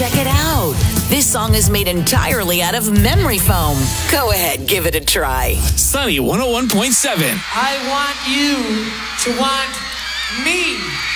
Check it out. This song is made entirely out of memory foam. Go ahead, give it a try. Sunny 101.7. I want you to want me.